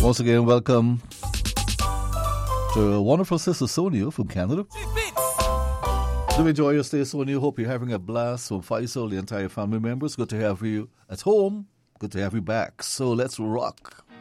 Once again, welcome to wonderful sister Sonia from Canada. Do enjoy your stay, Sonia. Hope you're having a blast. From Faisal, the entire family members, good to have you at home. Good to have you back. So let's rock.